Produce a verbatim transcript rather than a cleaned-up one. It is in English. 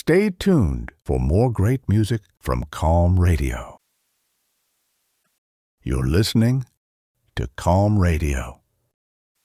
Stay tuned for more great music from Calm Radio. You're listening to Calm Radio.